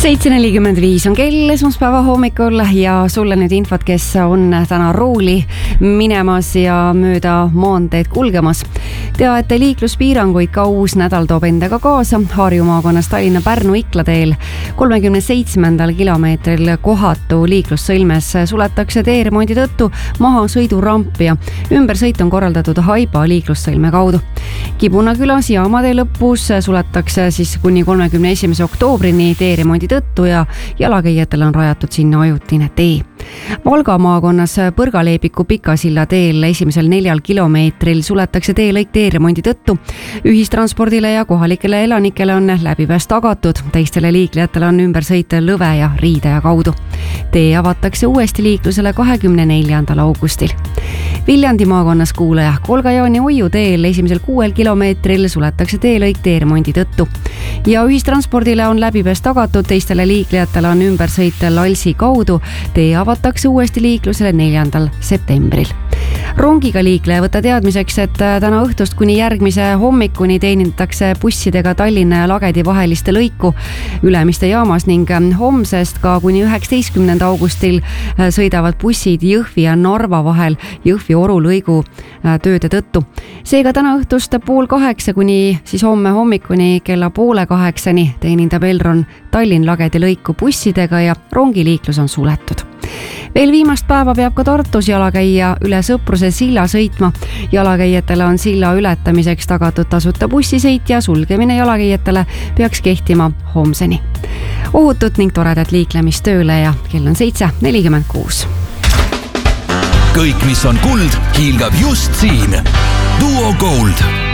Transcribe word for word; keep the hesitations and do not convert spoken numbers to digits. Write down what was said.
seitse nelikümmend viis on kell esmaspäeva hommikul ja sulle nüüd infot, kes on täna rooli minemas ja mööda maanteed kulgemas. Tea, et liikluspiiranguid ka uus nädal toob endaga kaasa. Harju maakonnas Tallinna-Pärnu Ikla teel kolmekümne seitsmendal kilomeetril kohatu liiklussõlmes suletakse teeremondi tõttu maha sõiduramp ja ümbersõit on korraldatud Haiba liiklussõlme kaudu. Kibunakülas Jaamatee lõpus suletakse siis kuni kolmekümne esimese oktoobrini teeremondi tõttu ja jalakäijatele on rajatud sinna ajutine tee. Valga maakonnas Põrgaleepiku Pikasilla teel esimesel neljal kilomeetril suletakse teelõik teeremondi tõttu. Ühistranspordile ja kohalikele elanikele on läbipääs tagatud, teistele liiklejatele on ümbersõit Lõve ja Riideja kaudu. Tee avatakse uuesti liiklusele kahekümne neljandal augustil. Viljandi maakonnas Kuulaja Kolga-Jaani Oiu teel esimesel kuuel kilomeetril suletakse teelõik teeremondi tõttu. Ja ühistranspordile on läbipääs tagatud, teistele liiklejatele on ümbersõit Lalsi kaudu. Tee avatakse uuesti liiklusele neljandal septembril. Rongiga liikleja võtta teadmiseks, et täna õhtust kuni järgmise hommikuni teenindatakse bussidega Tallinna ja Lagedi vaheliste lõiku Ülemiste jaamas ning homsest ka kuni üheksateistkümnenda augustil sõidavad bussid Jõhvi ja Narva vahel Jõhvi Oru lõigu tööde tõttu. Seega täna õhtust pool kaheksa kuni siis homme hommikuni kella poole kaheksani teenindab Elron Tallinn-Lagedi lõiku bussidega ja rongiliiklus on suletud. Veel viimast päeva peab ka Tartus jalakäija üle Sõpruse silla sõitma. Jalakäijatele on silla ületamiseks tagatud tasuta bussisõit ja sulgemine jalakäijatele peaks kehtima homseni. Ohutut ning toredat liiklemist tööle ja kell on seitse nelikümmend kuus. Kõik, mis on kuld, hiilgab just siin. Duo Gold.